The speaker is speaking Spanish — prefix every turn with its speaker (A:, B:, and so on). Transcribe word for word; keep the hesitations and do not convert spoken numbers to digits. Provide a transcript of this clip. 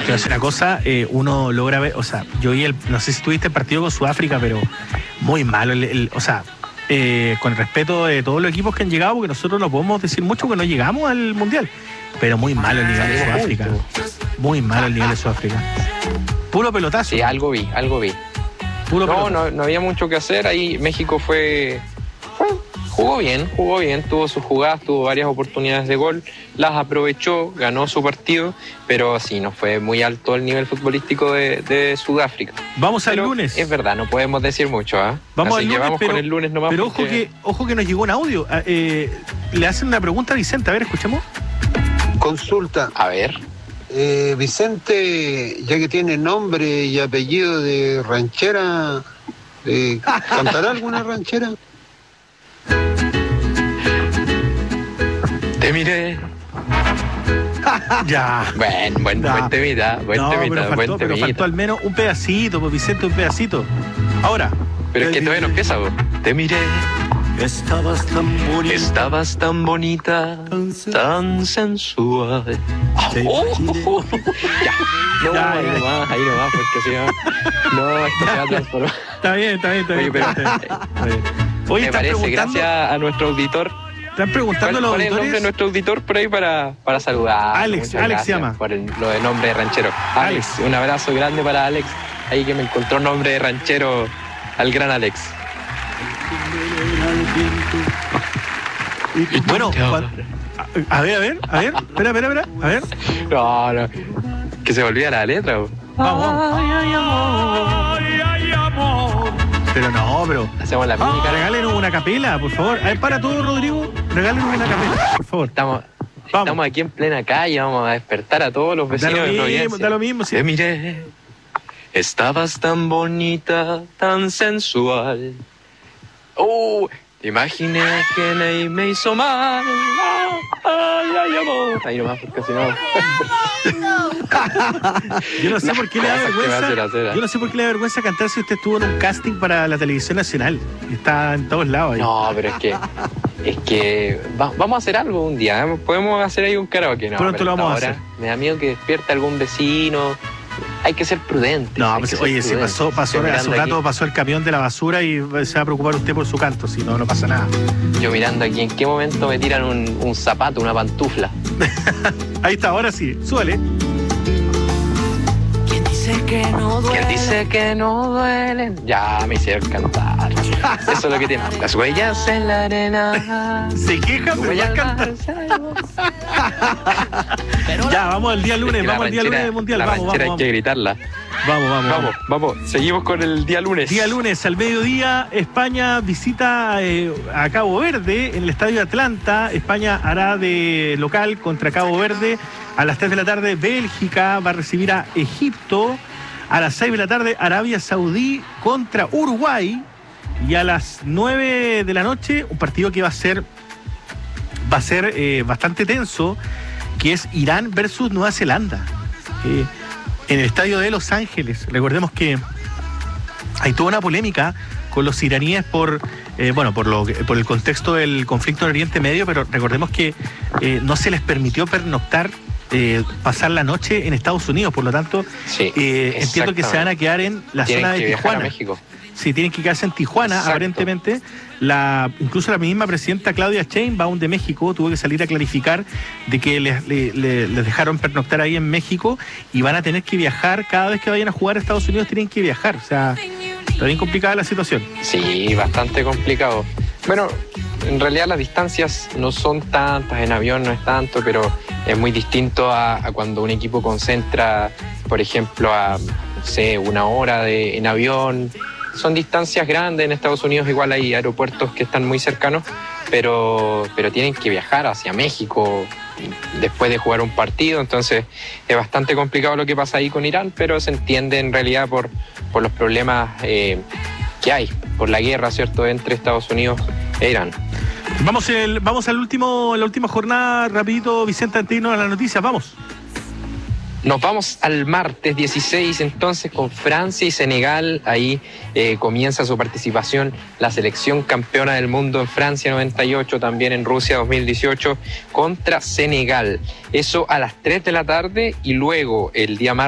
A: quiero decir una cosa, eh, uno logra ver, o sea, yo vi el, no sé si tuviste el partido con Sudáfrica, pero muy malo, el, el, o sea, eh, con respeto de todos los equipos que han llegado, porque nosotros no podemos decir mucho que no llegamos al Mundial, pero muy malo el nivel de Sudáfrica, muy malo el nivel de Sudáfrica. Puro pelotazo.
B: Sí, algo vi, algo vi.
A: Puro
B: no, no, no había mucho que hacer, ahí México fue, fue, jugó bien, jugó bien, tuvo sus jugadas, tuvo varias oportunidades de gol, las aprovechó, ganó su partido, pero sí, no fue muy alto el nivel futbolístico de, de Sudáfrica.
A: Vamos al
B: pero
A: lunes.
B: Es verdad, no podemos decir mucho, ¿ah? ¿eh?
A: Vamos
B: Así
A: al
B: que
A: lunes,
B: vamos
A: pero,
B: con el lunes nomás.
A: Pero
B: porque...
A: ojo que, ojo que nos llegó un audio. Eh, le hacen una pregunta a Vicente, a ver, escuchemos.
C: Consulta.
B: A ver.
C: Eh, Vicente, ya que tiene nombre y apellido de ranchera, eh, ¿cantará alguna ranchera?
B: Te miré.
A: Ya.
B: Buen, buen,
A: Ya.
B: buen temita, buen
A: no,
B: temita,
A: pero faltó,
B: buen
A: pero
B: temita.
A: faltó al menos un pedacito, pues Vicente, un pedacito. Ahora.
B: Pero es que todavía no empieza, vos. Te miré.
D: Estabas tan bonita.
B: Estabas tan bonita, tan sensual.
A: Sí.
B: Oh, oh, oh. Ya. No,
A: Ya,
B: ahí
A: ya.
B: nomás, ahí nomás, porque si no, no, esto se va a transformar.
A: Está bien, está bien, está bien.
B: Oye, pero-
A: está bien, está bien. Oye,
B: Me
A: están
B: parece,
A: preguntando,
B: gracias a nuestro auditor.
A: están preguntando
B: ¿Cuál,
A: a los
B: cuál es el nombre de
A: auditores.
B: nuestro auditor por ahí para, para saludar?
A: Alex,
B: Muchas
A: Alex
B: gracias
A: se llama.
B: Por el, lo de nombre de ranchero. Alex,
A: Alex.
B: un abrazo grande para Alex, ahí que me encontró nombre de ranchero al gran Alex.
A: Bueno, cuan- a, a ver, a ver, a ver, espera, espera, espera, a ver.
B: No, no, que se me olvida la letra. Bro.
A: Vamos, vamos. Pero no, pero.
B: Hacemos la mímica.
A: Regálenos una capela, por favor. A ver, para todo, Rodrigo. Regálenos una capela, por favor.
B: Estamos,
A: Vamos.
B: estamos aquí en plena calle, vamos a despertar a todos los
A: Da
B: vecinos
A: lo
B: de
A: mismo,
B: Providencia.
A: da lo mismo. Sí.
B: Te miré, estabas tan bonita, tan sensual. Oh, te imaginé que nadie me hizo mal. Ay, ay, amor. Ahí nomás, porque si no.
A: Yo no sé
B: Las
A: por qué le da
B: cosas que me
A: vergüenza.
B: hacen hacer, ¿eh?
A: Yo no sé por qué le da vergüenza cantar si usted estuvo en un casting para la televisión nacional. Y está en todos lados ahí.
B: No, pero es que. Es que. va- vamos a hacer algo un día. ¿eh? Podemos hacer ahí un karaoke. No,
A: Pronto
B: pero
A: lo vamos a
B: hasta
A: hacer.
B: ahora Me da miedo que despierte algún vecino. Hay que ser prudentes.
A: No,
B: hay
A: pues,
B: que ser
A: oye, si
B: prudentes.
A: pasó, pasó
B: Yo
A: hace un
B: mirando
A: rato pasó el camión de la basura y se va a preocupar usted por su canto, si no, no pasa nada.
B: aquí- yo mirando aquí, ¿en qué momento me tiran un, un zapato, una pantufla?
A: Ahí está, ahora sí, súbale.
D: ¿Quién dice que no duele?
B: ¿Quién dice que no duelen? Ya me hicieron cantar. Eso es lo que tiene. Las huellas en la arena.
A: Se queja, pero va a cantar. Ya, vamos al día lunes, vamos al día lunes del Mundial.
B: La
A: Vamos,
B: ranchera
A: vamos,
B: hay que gritarla.
A: vamos, vamos,
B: Vamos,
A: vamos.
B: vamos. Seguimos con el día lunes.
A: Día lunes, al mediodía, España visita eh, a Cabo Verde en el Estadio de Atlanta. España hará de local contra Cabo Verde. A las tres de la tarde, Bélgica va a recibir a Egipto. A las seis de la tarde, Arabia Saudí contra Uruguay. Y a las nueve de la noche, un partido que va a ser, va a ser eh, bastante tenso, que es Irán versus Nueva Zelanda. Eh, en el estadio de Los Ángeles. Recordemos que hay toda una polémica con los iraníes por eh, bueno por lo que- por el contexto del conflicto en Oriente Medio, pero recordemos que eh, no se les permitió pernoctar, eh, pasar la noche en Estados Unidos, por lo tanto
B: Sí,
A: eh, entiendo que se van a quedar en la
B: Tienen
A: zona
B: que
A: de
B: viajar a
A: Tijuana.
B: México.
A: Sí, tienen que quedarse en Tijuana,
B: Exacto.
A: aparentemente. La, incluso la misma presidenta Claudia Sheinbaum de México tuvo que salir a clarificar de que les, le- le- les dejaron pernoctar ahí en México y van a tener que viajar, cada vez que vayan a jugar a Estados Unidos tienen que viajar. O sea, está bien complicada la situación.
B: Sí, bastante complicado. Bueno, en realidad las distancias no son tantas, en avión no es tanto, pero es muy distinto a, a cuando un equipo concentra, por ejemplo, a, no sé, una hora de, en avión. Son distancias grandes, en Estados Unidos igual hay aeropuertos que están muy cercanos, pero, pero tienen que viajar hacia México después de jugar un partido, entonces es bastante complicado lo que pasa ahí con Irán, pero se entiende en realidad por, por los problemas eh, que hay, por la guerra, ¿cierto?, entre Estados Unidos e Irán.
A: Vamos, el, vamos al último, la última jornada, rapidito, Vicente, antes de irnos a las noticias, vamos.
B: Nos vamos al martes dieciséis entonces con Francia y Senegal. Ahí eh, comienza su participación la selección campeona del mundo en Francia noventa y ocho, también en Rusia dos mil dieciocho contra Senegal. Eso a las tres de la tarde y luego el día martes